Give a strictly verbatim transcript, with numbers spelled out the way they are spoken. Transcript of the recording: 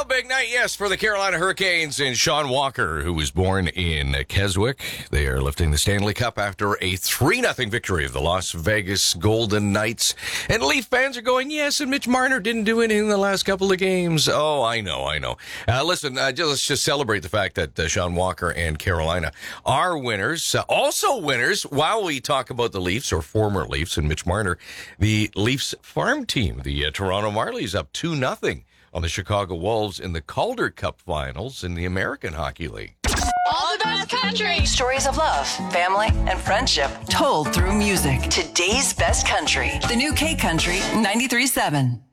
Well, big night, yes, for the Carolina Hurricanes and Sean Walker, who was born in Keswick. They are lifting the Stanley Cup after a three nothing victory of the Las Vegas Golden Knights. And Leaf fans are going, yes, and Mitch Marner didn't do anything in the last couple of games. Oh, I know, I know. Uh, listen, uh, just, let's just celebrate the fact that uh, Sean Walker and Carolina are winners. Uh, also winners, while we talk about the Leafs, or former Leafs, and Mitch Marner, the Leafs farm team, the uh, Toronto Marlies, up two nothing on the Chicago Wolves in the Calder Cup Finals in the American Hockey League. All the best country. Stories of love, family, and friendship told through music. Today's best country. The new K Country ninety-three point seven.